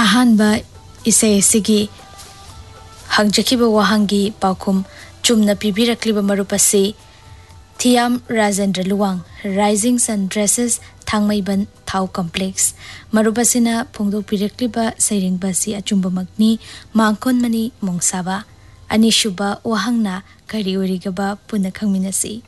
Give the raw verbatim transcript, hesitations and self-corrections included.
अहानबा इसेसिगी हंगजकिबा वहांगी पाखुम Chumna पिबिरक्लिबा मरुपसी Thiyam Rajendra Luwang rising sun dresses थांगमैबन थाउ complex मरुपसिना फोंदो पिरक्लिबा सैरिंगबासी अचुंबमकनी मांकोन money मोंगसाबा अनिशुबा वहांगना करी ओरिगबा पुना खंगमिनसी।